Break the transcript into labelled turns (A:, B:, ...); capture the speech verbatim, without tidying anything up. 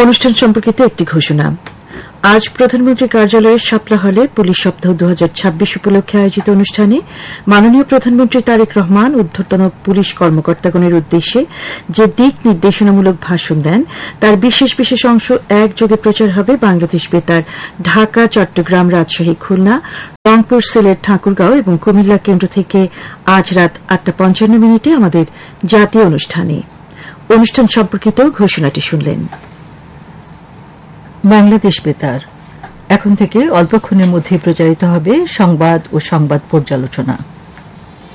A: অনুষ্ঠান সম্পর্কিত একটি ঘোষণা। আজ প্রধানমন্ত্রী কার্যালয়ের শাপলা হলে পুলিশ সপ্তাহ দু হাজার ছাব্বিশ উপলক্ষে আয়োজিত অনুষ্ঠানে মাননীয় প্রধানমন্ত্রী তারেক রহমান ঊর্ধ্বতন পুলিশ কর্মকর্তাগণের উদ্দেশ্যে যে দিক নির্দেশনামূলক ভাষণ দেন তার বিশেষ বিশেষ অংশ একযোগে প্রচার হবে বাংলাদেশ বেতার ঢাকা, চট্টগ্রাম, রাজশাহী, খুলনা, রংপুর, সিলেট, ঠাকুরগাঁও এবং কুমিল্লা কেন্দ্র থেকে আজ রাত আটটা পঞ্চান্ন মিনিটে আমাদের জাতীয় অনুষ্ঠানে। অনুষ্ঠান সম্পর্কিত ঘোষণাটি শুনলেন।
B: বাংলাদেশ বেতার এখন থেকে অল্পক্ষণের মধ্যে প্রচারিত হবে সংবাদ ও সংবাদ পর্যালোচনা।